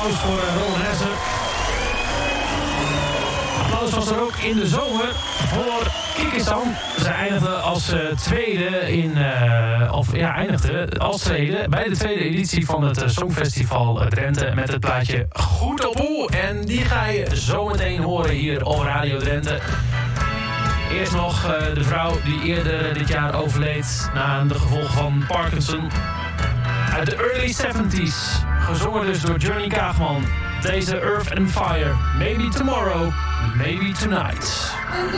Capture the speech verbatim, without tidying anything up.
applaus voor uh, Ron Ressen. Applaus was er ook in de zomer voor Kikistan. Ze eindigde als uh, tweede in, uh, of ja, eindigde als tweede bij de tweede editie van het uh, Songfestival uh, Drenthe met het plaatje Goed op Hoe. En die ga je zometeen horen hier op Radio Drenthe. Eerst nog uh, de vrouw die eerder dit jaar overleed na de gevolgen van Parkinson. Uit de early seventies, gezongen dus door Johnny Kaagman. Deze Earth and Fire, Maybe Tomorrow, Maybe Tonight.